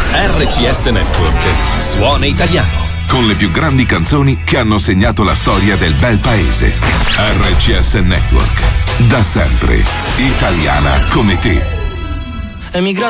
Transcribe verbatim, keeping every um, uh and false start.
R C S Network suona italiano. Con le più grandi canzoni che hanno segnato la storia del bel paese. R C S Network. Da sempre. Italiana come te. Emigrato